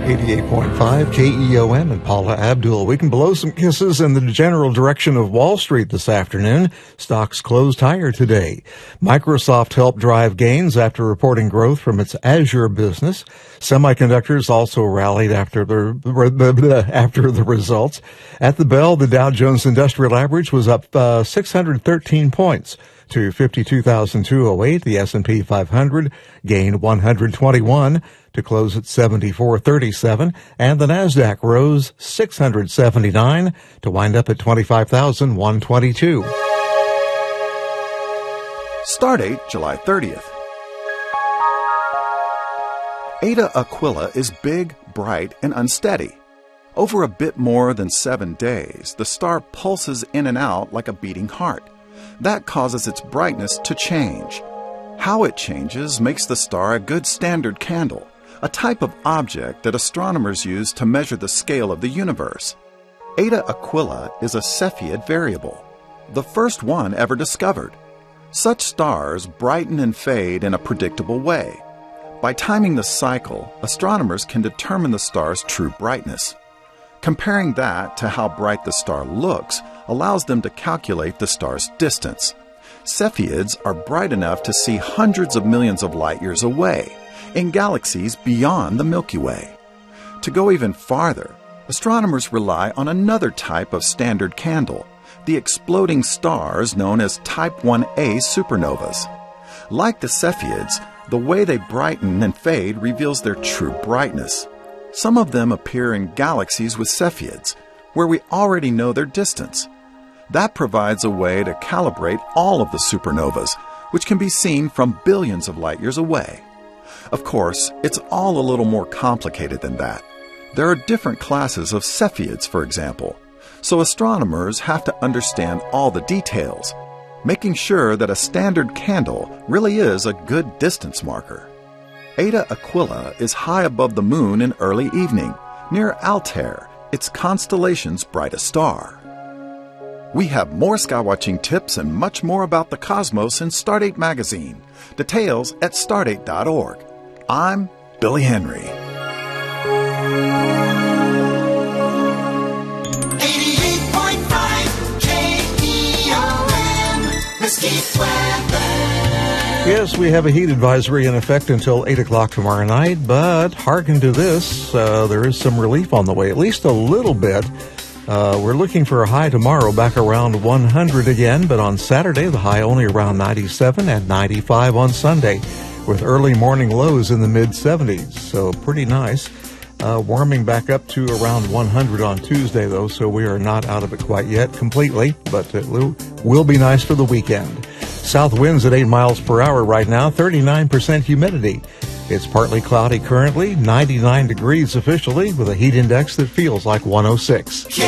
88.5 KEOM and Paula Abdul. We can blow some kisses in the general direction of Wall Street this afternoon. Stocks closed higher today. Microsoft helped drive gains after reporting growth from its Azure business. Semiconductors also rallied after the results. At the bell, the Dow Jones Industrial Average was up 613 points to 52,208. The S&P 500 gained 121 to close at 7437, and the Nasdaq rose 679 to wind up at 25,122. Stardate July 30th. Eta Aquila is big, bright, and unsteady. Over a bit more than 7 days, the star pulses in and out like a beating heart. That causes its brightness to change. How it changes makes the star a good standard candle, a type of object that astronomers use to measure the scale of the universe. Eta Aquila is a Cepheid variable, the first one ever discovered. Such stars brighten and fade in a predictable way. By timing the cycle, astronomers can determine the star's true brightness. Comparing that to how bright the star looks allows them to calculate the star's distance. Cepheids are bright enough to see hundreds of millions of light years away, in galaxies beyond the Milky Way. To go even farther, astronomers rely on another type of standard candle, the exploding stars known as Type 1a supernovas. Like the Cepheids, the way they brighten and fade reveals their true brightness. Some of them appear in galaxies with Cepheids, where we already know their distance. That provides a way to calibrate all of the supernovas, which can be seen from billions of light years away. Of course, it's all a little more complicated than that. There are different classes of Cepheids, for example, so astronomers have to understand all the details, making sure that a standard candle really is a good distance marker. Eta Aquila is high above the moon in early evening, near Altair, its constellation's brightest star. We have more skywatching tips and much more about the cosmos in Stardate magazine. Details at stardate.org. I'm Billy Henry. 88.5 KEOM, Mesquite weather. Yes, we have a heat advisory in effect until 8 o'clock tomorrow night, but hearken to this, there is some relief on the way, at least a little bit. We're looking for a high tomorrow back around 100 again, but on Saturday, the high only around 97 and 95 on Sunday, with early morning lows in the mid-70s, so pretty nice. Warming back up to around 100 on Tuesday, though, so we are not out of it quite yet completely, but it will be nice for the weekend. South winds at 8 miles per hour right now, 39% humidity. It's partly cloudy currently, 99 degrees officially, with a heat index that feels like 106.